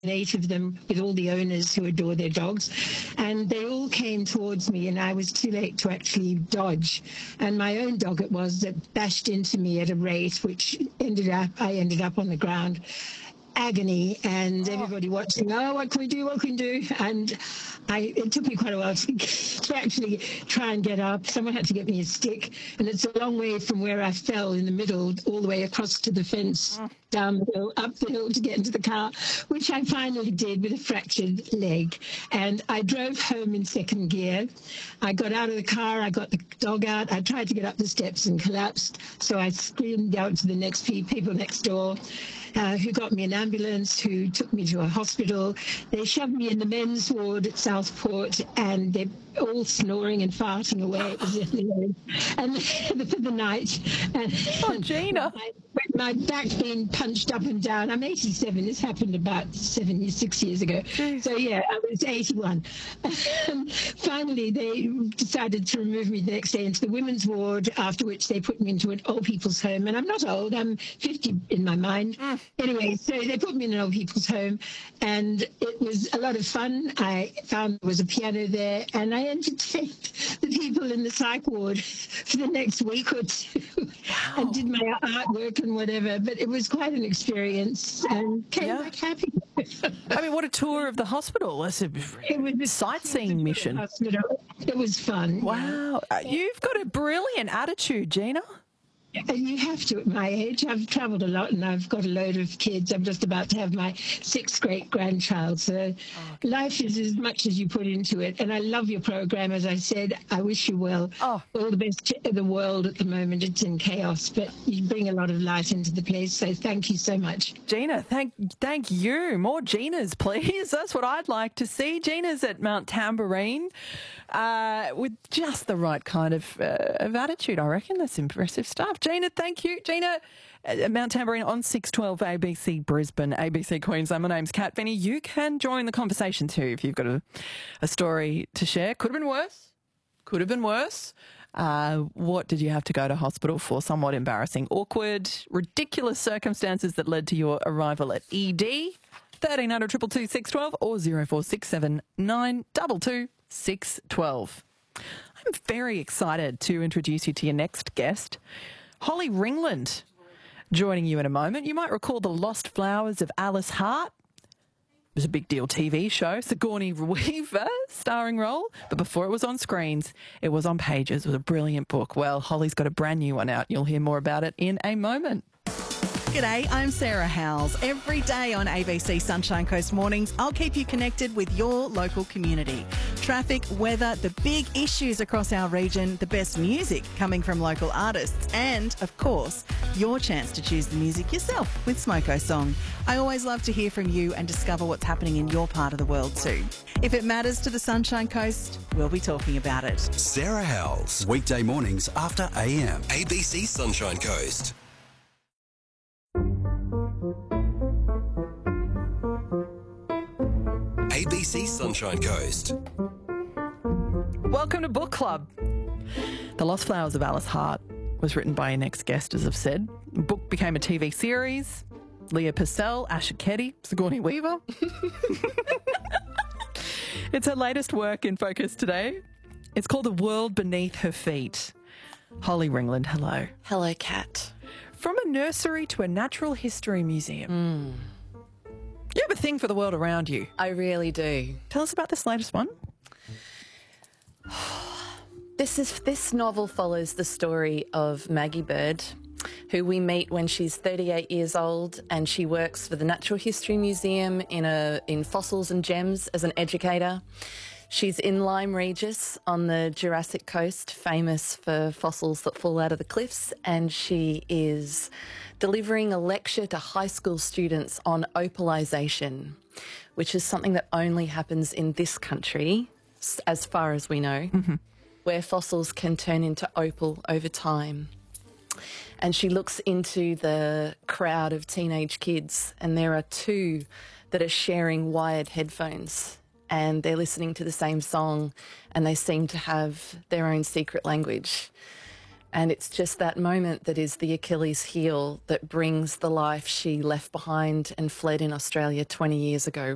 8 of them with all the owners who adore their dogs, and they all came towards me, and I was too late to actually dodge. And my own dog it was that bashed into me at a rate, which I ended up on the ground. Agony, and everybody watching, oh, what can we do, what can we do? And it took me quite a while to actually try and get up. Someone had to get me a stick, and it's a long way from where I fell in the middle all the way across to the fence, down the hill, up the hill to get into the car, which I finally did with a fractured leg. And I drove home in second gear. I got out of the car, I got the dog out, I tried to get up the steps and collapsed, so I screamed out to the next people next door, who got me an ambulance, who took me to a hospital. They shoved me in the men's ward at Southport, and they're all snoring and farting away. It was and for the night. And, Gina. My back being punched up and down. I'm 87. This happened about 6 years ago. So, yeah, I was 81. Finally, they decided to remove me the next day into the women's ward, after which they put me into an old people's home. And I'm not old. I'm 50 in my mind. Anyway, so they put me in an old people's home, and it was a lot of fun. I found there was a piano there, and I entertained the people in the psych ward for the next week or two. And did my artwork and whatever, but it was quite an experience, and came back happy. I mean, what a tour of the hospital. It was a sightseeing mission. It was fun. Wow. Yeah. You've got a brilliant attitude, Gina. You have to at my age. I've travelled a lot and I've got a load of kids. I'm just about to have my 6th great-grandchild. So life is as much as you put into it. And I love your program. As I said, I wish you well. All the best in the world at the moment. It's in chaos, but you bring a lot of light into the place. So thank you so much. Gina, thank you. More Ginas, please. That's what I'd like to see. Gina's at Mount Tamborine with just the right kind of attitude, I reckon. That's impressive stuff. Gina, thank you. Gina, Mount Tamborine on 612 ABC Brisbane, ABC Queensland. My name's Kat Benny. You can join the conversation too if you've got a story to share. Could have been worse. Could have been worse. What did you have to go to hospital for? Somewhat embarrassing, awkward, ridiculous circumstances that led to your arrival at ED. 1300 222 612 or 0467 922 612. I'm very excited to introduce you to your next guest, Holly Ringland, joining you in a moment. You might recall The Lost Flowers of Alice Hart. It was a big deal TV show, Sigourney Weaver starring role, but before it was on screens, it was on pages. It was a brilliant book. Well, Holly's got a brand new one out. You'll hear more about it in a moment. G'day, I'm Sarah Howells. Every day on ABC Sunshine Coast Mornings, I'll keep you connected with your local community. Traffic, weather, the big issues across our region, the best music coming from local artists, and, of course, your chance to choose the music yourself with Smoko Song. I always love to hear from you and discover what's happening in your part of the world too. If it matters to the Sunshine Coast, we'll be talking about it. Sarah Howells, weekday mornings after AM. ABC Sunshine Coast. ABC Sunshine Coast. Welcome to Book Club. The Lost Flowers of Alice Hart was written by your next guest, as I've said. The book became a TV series. Leah Purcell, Asher Keddy, Sigourney Weaver. It's her latest work in focus today. It's called The World Beneath Her Feet. Holly Ringland, hello. Hello, Kat. From a nursery to a natural history museum. You have a thing for the world around you. I really do. Tell us about this latest one. This novel follows the story of Maggie Bird, who we meet when she's 38 years old, and she works for the Natural History Museum in fossils and gems as an educator. She's in Lyme Regis on the Jurassic Coast, famous for fossils that fall out of the cliffs, and she is delivering a lecture to high school students on opalization, which is something that only happens in this country, as far as we know, where fossils can turn into opal over time. And she looks into the crowd of teenage kids, and there are 2 that are sharing wired headphones, and they're listening to the same song, and they seem to have their own secret language. And it's just that moment that is the Achilles heel that brings the life she left behind and fled in Australia 20 years ago